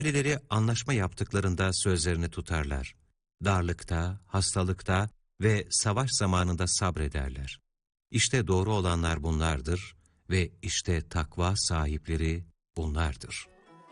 Birileri anlaşma yaptıklarında sözlerini tutarlar. Darlıkta, hastalıkta ve savaş zamanında sabrederler. İşte doğru olanlar bunlardır ve işte takva sahipleri bunlardır.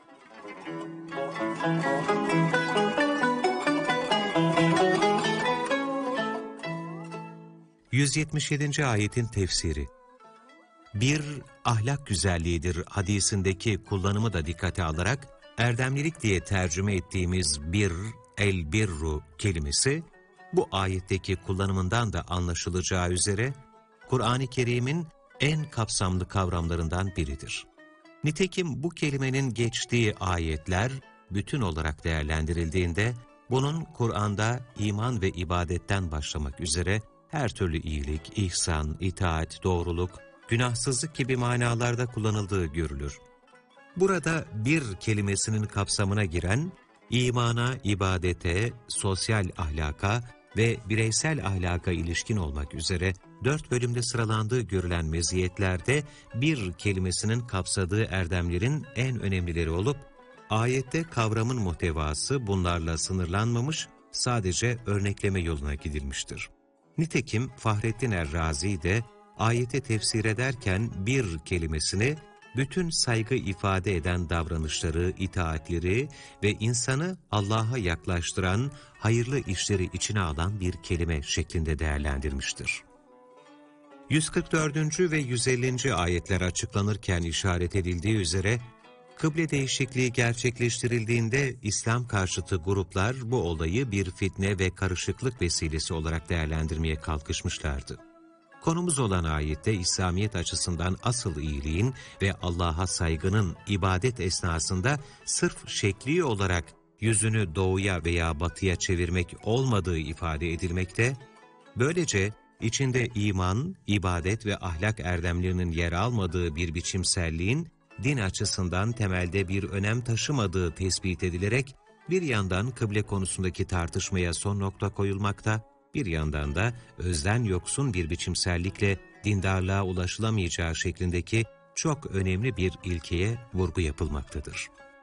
177. ayetin tefsiri. Bir ahlak güzelliğidir hadisindeki kullanımı da dikkate alarak, erdemlilik diye tercüme ettiğimiz bir, el birru kelimesi, bu ayetteki kullanımından da anlaşılacağı üzere, Kur'an-ı Kerim'in en kapsamlı kavramlarından biridir. Nitekim bu kelimenin geçtiği ayetler, bütün olarak değerlendirildiğinde, bunun Kur'an'da iman ve ibadetten başlamak üzere, her türlü iyilik, ihsan, itaat, doğruluk, günahsızlık gibi manalarda kullanıldığı görülür. Burada bir kelimesinin kapsamına giren, imana, ibadete, sosyal ahlaka ve bireysel ahlaka ilişkin olmak üzere 4 bölümde sıralandığı görülen meziyetlerde bir kelimesinin kapsadığı erdemlerin en önemlileri olup, ayette kavramın muhtevası bunlarla sınırlanmamış, sadece örnekleme yoluna gidilmiştir. Nitekim Fahrettin Er-Razi de ayeti tefsir ederken bir kelimesini bütün saygı ifade eden davranışları, itaatleri ve insanı Allah'a yaklaştıran hayırlı işleri içine alan bir kelime şeklinde değerlendirmiştir. 144. ve 150. ayetler açıklanırken işaret edildiği üzere, kıble değişikliği gerçekleştirildiğinde İslam karşıtı gruplar bu olayı bir fitne ve karışıklık vesilesi olarak değerlendirmeye kalkışmışlardı. Konumuz olan ayette İslamiyet açısından asıl iyiliğin ve Allah'a saygının ibadet esnasında sırf şekli olarak yüzünü doğuya veya batıya çevirmek olmadığı ifade edilmekte, böylece içinde iman, ibadet ve ahlak erdemlerinin yer almadığı bir biçimselliğin din açısından temelde bir önem taşımadığı tespit edilerek, bir yandan kıble konusundaki tartışmaya son nokta koyulmakta, bir yandan da özden yoksun bir biçimsellikle dindarlığa ulaşılamayacağı şeklindeki çok önemli bir ilkeye vurgu yapılmaktadır.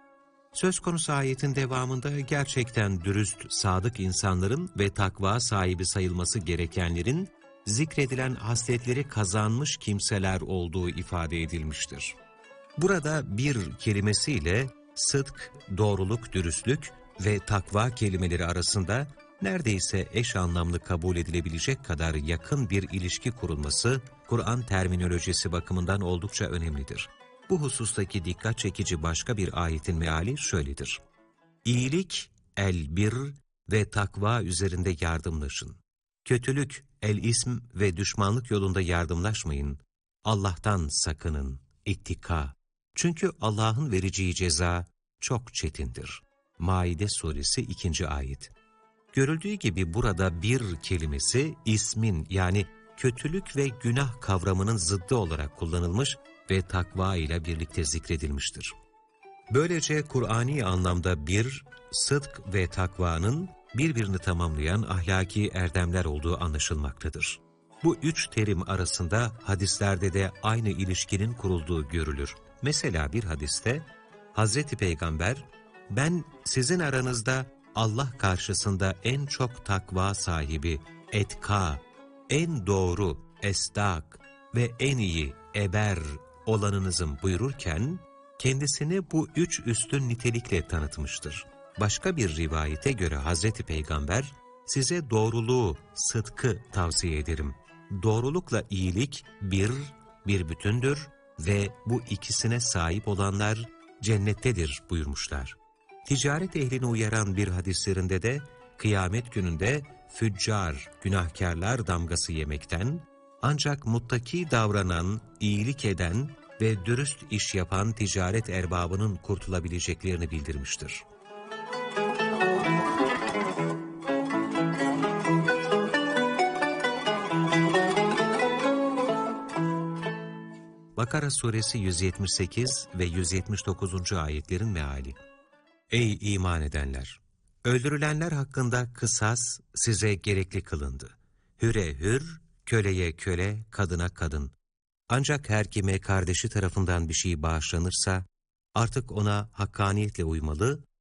Söz konusu ayetin devamında gerçekten dürüst, sadık insanların ve takva sahibi sayılması gerekenlerin zikredilen hasletleri kazanmış kimseler olduğu ifade edilmiştir. Burada bir kelimesiyle sıdk, doğruluk, dürüstlük ve takva kelimeleri arasında neredeyse eş anlamlı kabul edilebilecek kadar yakın bir ilişki kurulması, Kur'an terminolojisi bakımından oldukça önemlidir. Bu husustaki dikkat çekici başka bir ayetin meali şöyledir. İyilik, el-bir ve takva üzerinde yardımlaşın. Kötülük, el-ism ve düşmanlık yolunda yardımlaşmayın. Allah'tan sakının, ittika. Çünkü Allah'ın vereceği ceza çok çetindir. Maide suresi 2. ayet. Görüldüğü gibi burada bir kelimesi ismin yani kötülük ve günah kavramının zıddı olarak kullanılmış ve takva ile birlikte zikredilmiştir. Böylece Kur'ani anlamda bir, sıdk ve takvanın birbirini tamamlayan ahlaki erdemler olduğu anlaşılmaktadır. Bu üç terim arasında hadislerde de aynı ilişkinin kurulduğu görülür. Mesela bir hadiste Hazreti Peygamber, ben sizin aranızda Allah karşısında en çok takva sahibi, etka, en doğru, esdak ve en iyi, eber olanınızın buyururken, kendisini bu üç üstün nitelikle tanıtmıştır. Başka bir rivayete göre Hazreti Peygamber, size doğruluğu, sıdkı tavsiye ederim. Doğrulukla iyilik bir bütündür ve bu ikisine sahip olanlar cennettedir buyurmuşlar. Ticaret ehlini uyaran bir hadislerinde de kıyamet gününde füccar, günahkarlar damgası yemekten, ancak muttaki davranan, iyilik eden ve dürüst iş yapan ticaret erbabının kurtulabileceklerini bildirmiştir. Bakara suresi 178 ve 179. ayetlerin meali. Ey iman edenler! Öldürülenler hakkında kısas size gerekli kılındı. Hüre hür, köleye köle, kadına kadın. Ancak her kime kardeşi tarafından bir şey bağışlanırsa, artık ona hakkaniyetle uymalı